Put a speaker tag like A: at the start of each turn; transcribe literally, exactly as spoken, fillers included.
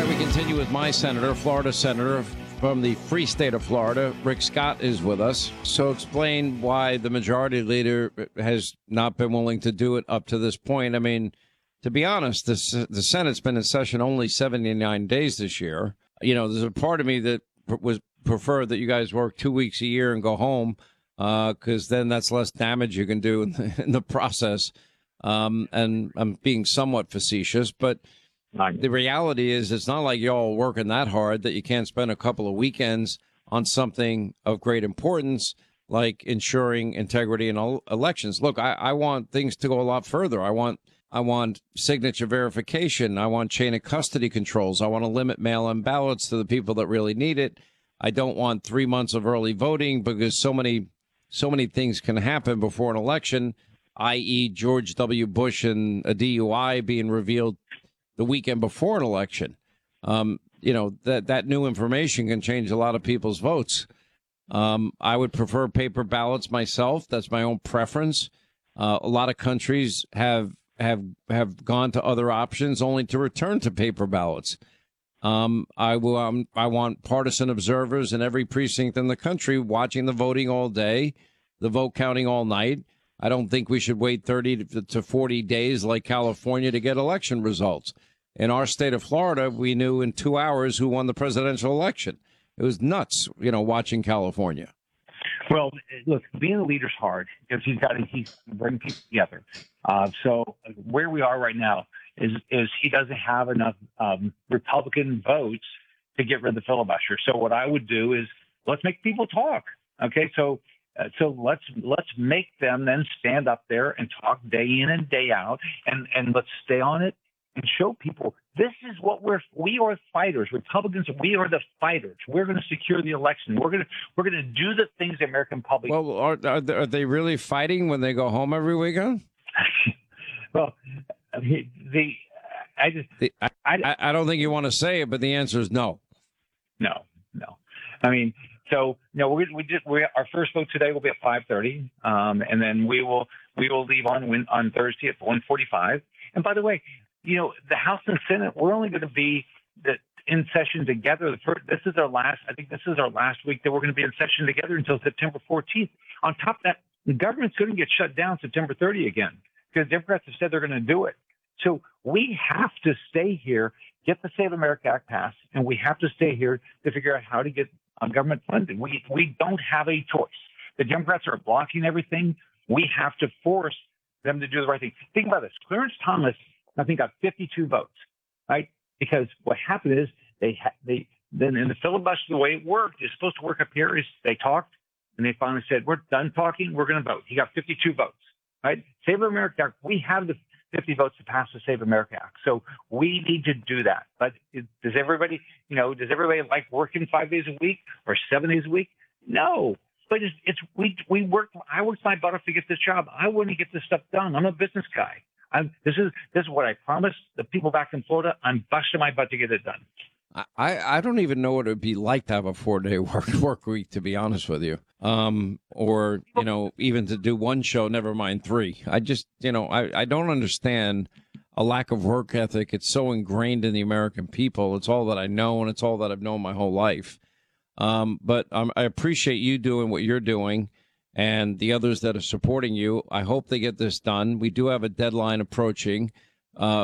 A: right, we continue with my senator, Florida Senator from the free state of Florida. Rick Scott is with us. So explain why the majority leader has not been willing to do it up to this point. I mean, to be honest, the, the Senate's been in session only seventy-nine days this year. You know, there's a part of me that was prefer that you guys work two weeks a year and go home, because uh, then that's less damage you can do in the, in the process. Um, and I'm being somewhat facetious, but the reality is it's not like y'all working that hard that you can't spend a couple of weekends on something of great importance like ensuring integrity in all elections. Look, I, I want things to go a lot further. I want I want signature verification. I want chain of custody controls. I want to limit mail-in ballots to the people that really need it. I don't want three months of early voting because so many so many things can happen before an election, that is. George W. Bush and a D U I being revealed the weekend before an election. Um, you know, that that new information can change a lot of people's votes. Um, I would prefer paper ballots myself. That's my own preference. Uh, a lot of countries have have have gone to other options only to return to paper ballots. Um, I will. Um, I want partisan observers in every precinct in the country watching the voting all day, the vote counting all night. I don't think we should wait thirty to forty days like California to get election results. In our state of Florida, we knew in two hours who won the presidential election. It was nuts, you know, watching California.
B: Well, look, being a leader's hard because he's got to he's bring people together. Uh, so where we are right now is is he doesn't have enough um, Republican votes to get rid of the filibuster. So what I would do is let's make people talk. OK, so. Uh, so let's let's make them then stand up there and talk day in and day out, and, and let's stay on it and show people this is what we're we are fighters. Republicans, we are the fighters. We're going to secure the election. We're going to we're going to do the things the American public.
A: Well, are, are they, are they really fighting when they go home every weekend?
B: well, the, the I just
A: the, I, I I don't think you want to say it, but the answer is no.
B: No, no. I mean. So, no, we we just we our first vote today will be at five thirty, um, and then we will we will leave on on Thursday at one forty-five. And by the way, you know, the House and Senate, we're only going to be the, in session together. The first, this is our last. I think this is our last week that we're going to be in session together until September fourteenth. On top of that, the government's going to get shut down September thirtieth again because Democrats have said they're going to do it. So we have to stay here, get the Save America Act passed, and we have to stay here to figure out how to get on government funding. We we don't have a choice. The Democrats are blocking everything. We have to force them to do the right thing. Think about this. Clarence Thomas, I think, got fifty-two votes, right? Because what happened is they ha- they then in the filibuster, the way it worked, it's supposed to work up here is they talked and they finally said, we're done talking. We're going to vote. He got fifty-two votes, right? Save America Act. We have the fifty votes to pass the Save America Act. So we need to do that. But it, does everybody, you know, does everybody like working five days a week or seven days a week? No. But it's, it's we we work. I worked my butt off to get this job. I wouldn't get this stuff done. I'm a business guy. I'm, this is this is what I promised the people back in Florida. I'm busting my butt to get it done.
A: I, I don't even know what it would be like to have a four day work work week, to be honest with you. Um, or, you know, even to do one show, never mind three. I just, you know, I, I don't understand a lack of work ethic. It's so ingrained in the American people. It's all that I know, and it's all that I've known my whole life. Um, but um, I appreciate you doing what you're doing and the others that are supporting you. I hope they get this done. We do have a deadline approaching. Uh,